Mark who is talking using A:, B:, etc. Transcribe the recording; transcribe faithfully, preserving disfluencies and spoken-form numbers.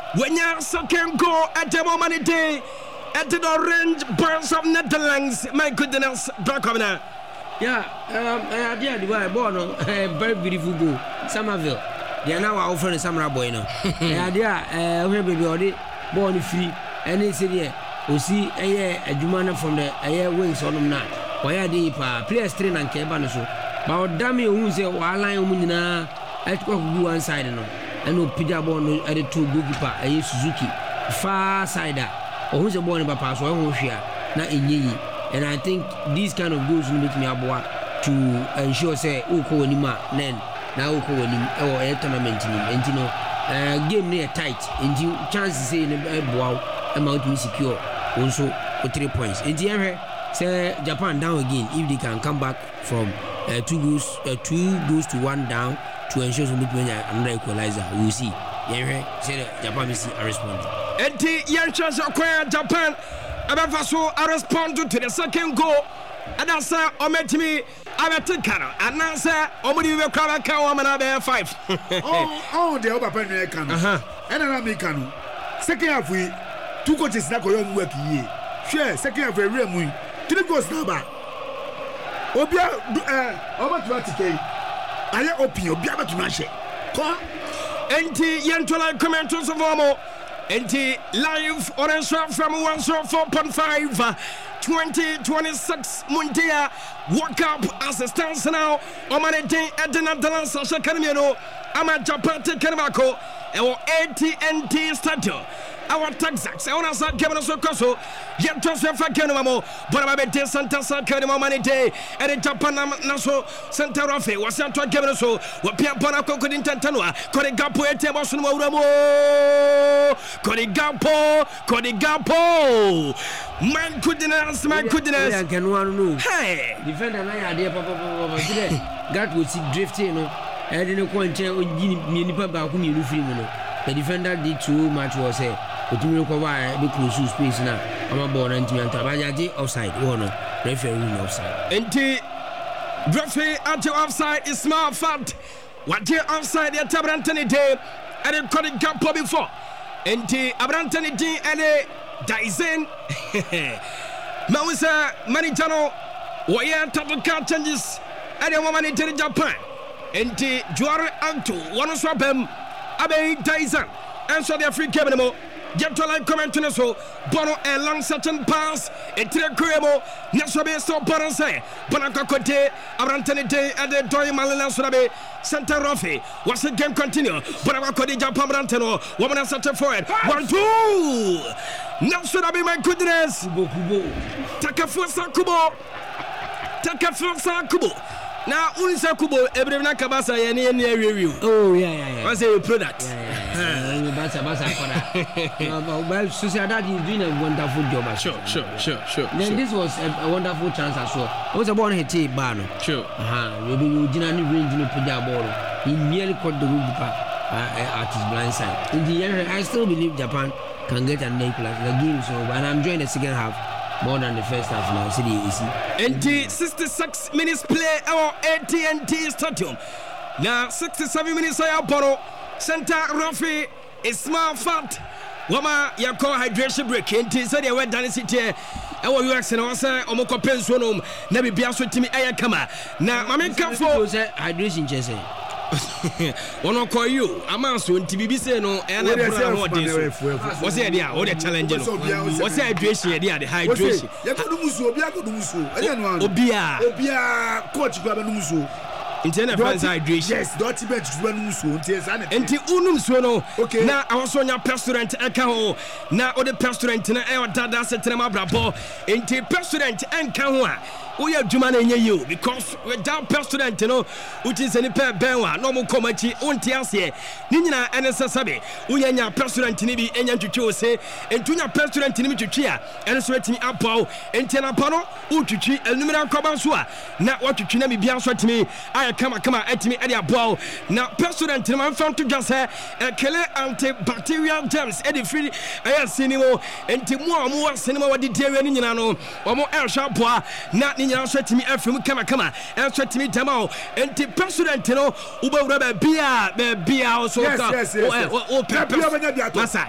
A: when your second goal at the moment day at the orange burns of Netherlands. My goodness, black commoner.
B: Yeah, um, I did the born a very beautiful goal. Somerville. They are now our friend Samra Boy. No, I did a baby born free. And it's here. We see a year a Jumana from the air wings on them now. Why are they players train and Cabanaso? But damn you, who say, while I am at one side, and no Pijabon at the two goalkeeper, a Suzuki, far sider, or who's a born about pass one share, not in ye. And I think these kind of goals will make me able to ensure, say, Oko Nima, then now Oko or a tournament in you know, game near tight, and you chances say in a wow, amount to secure also for three points. In the area, say Japan down again if they can come back from uh, two goals, uh, two goals to one down to ensure some another equalizer. We'll see. Yeah, say Japan will see a response.
A: And the young chance acquire Japan. Abafaso I respond to the second goal. And I say, oh, met me, I'm a ticker. And I say, oh, we will come back on another five.
C: Oh, oh, the other penny can. Uh-huh. And I'm American. Second half, we two coaches now go on work here. Sure, second half, we real three goals now back. Obia, uh, over twenty K. I am open, Obia to Nashe. Come.
A: And the Yantola commenters of Omo. And the live orange from one oh four point five. twenty twenty-six Mundia World Cup as it stands now. Omane day at the Netherlands Academy. I'm at Japan Kenmako. Our A T and T Stadium. Our Texas. I want to say, Kevin Sokoso. Yet transfer for Kenmamo. But I'm at the Santa Sacred Omane day at the Japan Naso Santa Rafe. Was sent to Kevin So. What Pia Bonaco could intend Tanua. Kodigapo et Emotion Moramo. Kodigapo. Kodigapo. My goodness, my goodness.
B: I can one know.
A: Hey,
B: defender, I idea, Papa. God would see drifting, you know. I didn't want to Nipa Bakum, you free, you know. The defender did too much, was a but you require the close space now. I'm a born and Tabayaji offside, one referee offside.
A: And the referee at your offside is small fact. What you offside at Tabrantani Day and then cutting gap before. And the Abrantani Day and a Dyson Mausa Manitano Waya Tatoka changes and a woman in Japan and the Juara Anto one of them Abe Dyson and so the free cabinamo get to like comment to so Bono a long certain pass a three cremo Nasobe so Boronse Bonacote Abrantani Day and the Doy Malina Surabe Santa Rofi was the game continue Bonacodi Japan Brantano woman has such a forward one two. Now should I be my goodness? Takafusa Kubo. Takafusa Kubo. Now Unisa Kubo, Ebrina Kabasa, any any review.
B: Oh, yeah, yeah, yeah.
A: What's a product?
B: Yeah, yeah. Basa Basa for that. Well, Sociedad is doing a wonderful job.
A: Sure, sure, sure, sure.
B: Then this was a, a wonderful chance as well. I was a born hit Bano.
A: Sure.
B: Uh-huh. Maybe you didn't range in the Pujaboro. He nearly caught the goalkeeper at his blind side. In the end, I still believe Japan can get an equalizer. The game is over, and I'm enjoying the second half more than the first half now. See the easy.
A: N T sixty-six minutes play our A T and T Stadium. Now sixty-seven minutes I Bono Center Rafi is small fat. Wama ya call hydration break. N T said they were done city. I want you asking us omoko pensionum na bibia so timi aya kama. Na mama kan for
B: hydration chese.
A: One call you. I'm also in T V B say no, and I put on what's the idea? What the challenge? What's the hydration? The hydration. Obia,
C: Obia, coach, Babanuso.
A: Internal fans hydration.
C: Yes, don't bet Babanuso.
A: And the Unum Sono. Okay, now I was on your restaurant. Ekaho. Now, all the restaurant in our dada set to my brabo. And the restaurant and Kawa. We are Jumana you because without restaurant, you know, which is any pair Benwa, no more comedy, Untiasia, Nina and Sasabi, Uyanya restaurant Nibi, and you say, and Tuna restaurant in Michia, and sweating up, and Tenapano, Uchi, and Numera Cobansua. Not what you can be answered to me. I come, come at me at your bow. Now, restaurant in my found to just say, and kill antibacterial germs, Eddie Free, I have cinema, and Timor more cinema, what did you know, or more air sharp, not answer to me from Kama Kama, answer to me Tamao, and the president, you know, Uba Bia, Bia, so, yes, yes, yes, yes.